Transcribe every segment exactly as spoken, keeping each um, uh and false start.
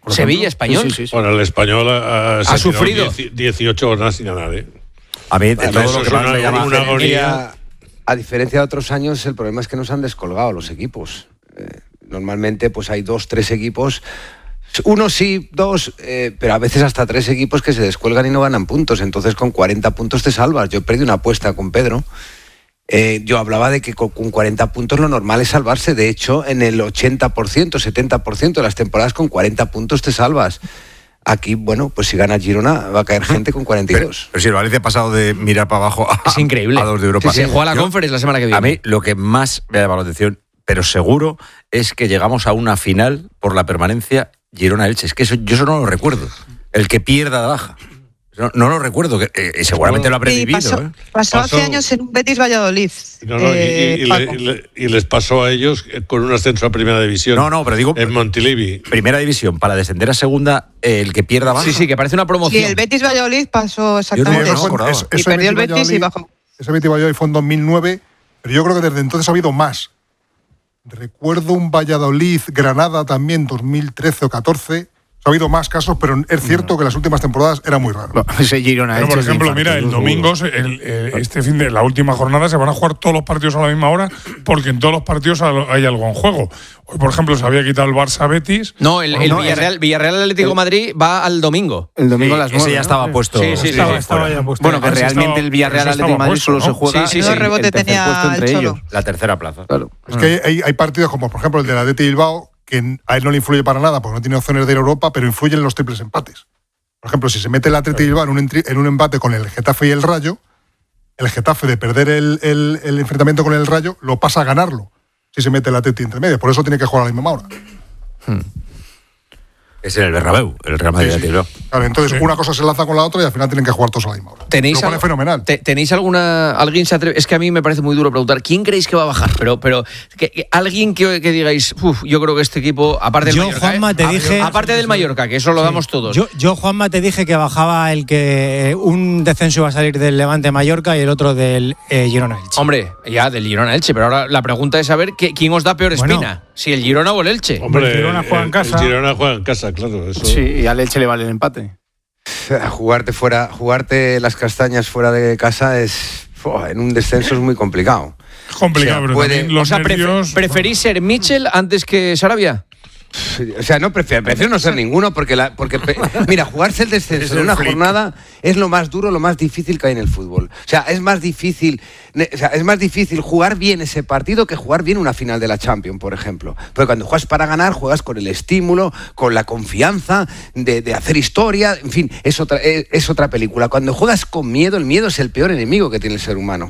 Sevilla, Español. Sí, sí, sí, sí. Bueno, el Español ha, ha sufrido dieciocho horas sin ganar, ¿eh? A mí, de Bueno, todo eso lo que es más una, me llama una agonía. A diferencia de otros años, el problema es que nos han descolgado los equipos. Eh, normalmente, pues hay dos, tres equipos, uno sí, dos, eh, pero a veces hasta tres equipos que se descuelgan y no ganan puntos. Entonces, con cuarenta puntos te salvas. Yo perdí una apuesta con Pedro. Eh, yo hablaba de que con, con cuarenta puntos lo normal es salvarse. De hecho, en el ochenta por ciento, setenta por ciento de las temporadas con cuarenta puntos te salvas. Aquí, bueno, pues si gana Girona va a caer gente con cuarenta y dos. Pero, pero si el Valencia ha pasado de mirar para abajo a, es increíble. a dos de Europa. Sí, sí, juega la Conference la semana que viene. A mí lo que más me ha llamado la atención, pero seguro, es que llegamos a una final por la permanencia Girona-Elche. Es que eso, yo eso no lo recuerdo. El que pierda de baja. No, no lo recuerdo, que, eh, seguramente lo habré sí, vivido. Pasó, ¿eh? pasó hace años en un Betis Valladolid. No, no, eh, y, y, le, y, le, y les pasó a ellos con un ascenso a Primera División. No, no, pero digo... En Montilivi. Primera División, para descender a Segunda, eh, el que pierda baja. Sí, sí, que parece una promoción. Sí, el Betis Valladolid pasó exactamente no, no, eso. Es, y perdió el Betis y bajó. Ese Betis Valladolid fue en dos mil nueve, pero yo creo que desde entonces ha habido más. Recuerdo un Valladolid-Granada también, dos mil trece o catorce. Ha habido más casos, pero es cierto no. que las últimas temporadas era muy raro. Ese Girona pero por ejemplo, mira, el domingo, el, el, este fin de la última jornada, se van a jugar todos los partidos a la misma hora, porque en todos los partidos hay algo en juego. Hoy, por ejemplo, se había quitado el Barça-Betis. No, el, el no, Villarreal, Villarreal Atlético de Madrid va al domingo. El domingo a las nueve. Ese ya estaba ¿no? puesto. Sí, sí, sí. Estaba, sí, estaba ya puesto. Bueno, que Así realmente estaba, el Villarreal Atlético de Madrid puesto, solo ¿no? se juega sí, sí, sí. el, rebote el tercer tenía puesto entre el ellos. La tercera plaza. Claro. Es que hay, hay partidos como, por ejemplo, el del Athletic Bilbao, que a él no le influye para nada, porque no tiene opciones de ir a Europa, pero influyen los triples empates. Por ejemplo, si se mete el Athletic Bilbao en un, en un empate con el Getafe y el Rayo, el Getafe, de perder el, el, el enfrentamiento con el Rayo, lo pasa a ganarlo si se mete el Athletic entre medio. Por eso tiene que jugar a la misma hora. Hmm. Es en el Bernabéu, el Real Madrid. Sí, sí. Claro, entonces sí. una cosa se lanza con la otra y al final tienen que jugar todos a la misma hora. ¿Tenéis, al... fenomenal. Te, ¿Tenéis alguna... Alguien se atreve? Es que a mí me parece muy duro preguntar. ¿Quién creéis que va a bajar? Pero, pero que, que, alguien que, que digáis, uff, yo creo que este equipo, aparte del yo, Mallorca, Juanma, ¿eh? te dije, aparte del Mallorca, que eso lo sí. damos todos. Yo, yo, Juanma, te dije que bajaba el que un descenso iba a salir del Levante Mallorca y el otro del eh, Girona Elche. Hombre, ya del Girona Elche, pero ahora la pregunta es saber que, quién os da peor espina, bueno, si el Girona o el Elche. Hombre, el Girona juega en casa. El Girona juega en casa, claro. Eso. Sí, y al Elche le vale el empate. Jugarte fuera, jugarte las castañas fuera de casa es oh, en un descenso es muy complicado. Es complicado, o sea, pero puede, también los o sea, nervios... ¿Preferís ser Mitchell antes que Sarabia? O sea, no prefiero, prefiero no ser ninguno porque, la, porque mira, jugarse el descenso en una jornada es lo más duro, lo más difícil que hay en el fútbol. O sea, es más difícil, o sea, es más difícil jugar bien ese partido que jugar bien una final de la Champions, por ejemplo. Porque cuando juegas para ganar, juegas con el estímulo, con la confianza de, de hacer historia, en fin, es otra, es, es otra película. Cuando juegas con miedo, el miedo es el peor enemigo que tiene el ser humano.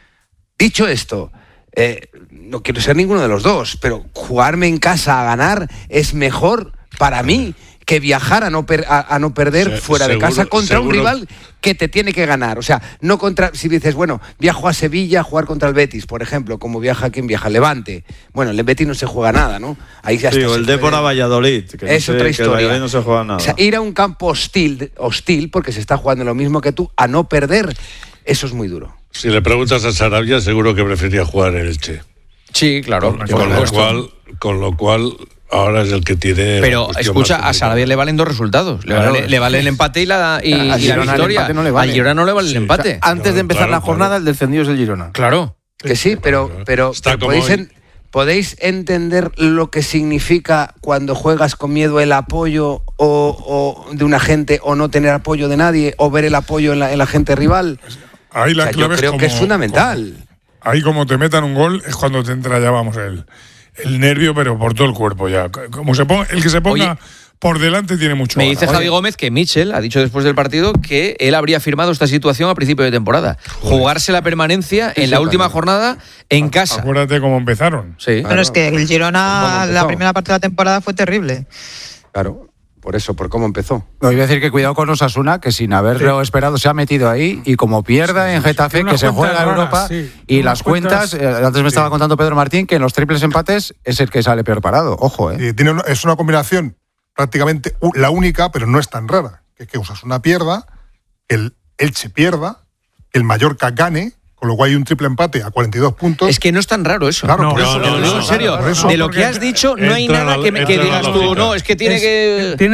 Dicho esto, eh, no quiero ser ninguno de los dos, pero jugarme en casa a ganar es mejor para mí que viajar a no, per, a, a no perder Se, fuera seguro, de casa contra seguro. un rival que te tiene que ganar. O sea, no contra, si dices, bueno, viajo a Sevilla a jugar contra el Betis, por ejemplo, como viaja quien viaja, Levante. Bueno, el Betis no se juega nada, ¿no? Ahí ya sí, o el Dépor a Valladolid, que no es sé, otra historia. Que no se juega nada. O sea, ir a un campo hostil, hostil, porque se está jugando lo mismo que tú, a no perder, eso es muy duro. Si le preguntas a Sarabia, seguro que prefería jugar en Elche. Sí, claro. Con, con, lo cual, con lo cual, ahora es el que tiene... Pero, escucha, a Sarabia le valen dos resultados. Le, claro, vale, le vale el empate y la, y, y la victoria. No le vale. Al Girona no le vale sí, el empate. O sea, antes claro, de empezar claro, la jornada, claro. el descendido es el Girona. Claro. Que sí, pero, pero, pero podéis, en, podéis entender lo que significa cuando juegas con miedo el apoyo o, o de una gente o no tener apoyo de nadie o ver el apoyo en la, en la gente rival. Ahí la o sea, clave yo creo es como, que es fundamental. Como, ahí como te metan un gol es cuando te entra ya, vamos, el, el nervio, pero por todo el cuerpo ya. Como se ponga, el que se ponga Oye, por delante tiene mucho Me gana. dice Javi Gómez que Mitchell ha dicho después del partido que él habría firmado esta situación a principio de temporada. Joder. Jugarse la permanencia en la última jornada en casa. Acuérdate cómo empezaron. Sí. Pero es que el Girona, la primera parte de la temporada fue terrible. Claro. Por eso, por cómo empezó. No, iba a decir que cuidado con Osasuna, que sin haberlo sí. esperado se ha metido ahí, y como pierda sí, en Getafe, sí, que se juega en Europa, sí. y las cuentas, cuentas eh, antes me sí. estaba contando Pedro Martín, que en los triples empates es el que sale peor parado, ojo. ¿eh? Sí, tiene una, es una combinación prácticamente la única, pero no es tan rara, que, que Osasuna pierda, que el Elche pierda, que el Mallorca gane, con lo cual hay un triple empate a cuarenta y dos puntos. Es que no es tan raro eso. Claro, no, por eso, no, no, no, no, en serio, por eso, de lo que has dicho no hay nada que, me, que digas tú, no, es que tiene es, que...